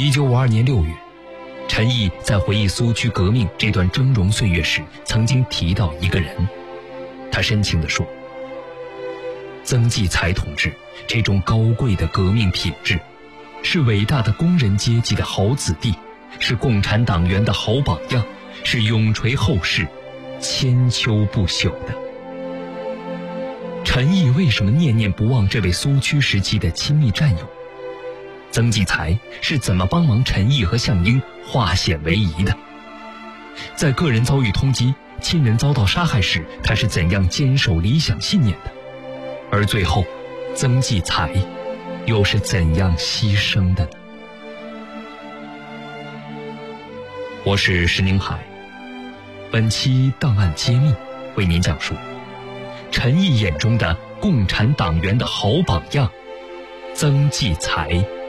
1952年6月，陈毅在回忆苏区革命这段峥嵘岁月时，曾经提到一个人。他深情地说：曾纪才同志这种高贵的革命品质，是伟大的工人阶级的好子弟，是共产党员的好榜样，是永垂后世、千秋不朽的。陈毅为什么念念不忘这位苏区时期的亲密战友？曾纪才是怎么帮忙陈毅和项英化险为夷的？在个人遭遇通缉、亲人遭到杀害时，他是怎样坚守理想信念的？而最后，曾纪才又是怎样牺牲的呢？我是石宁海，本期档案揭秘为您讲述陈毅眼中的共产党员的好榜样曾纪才。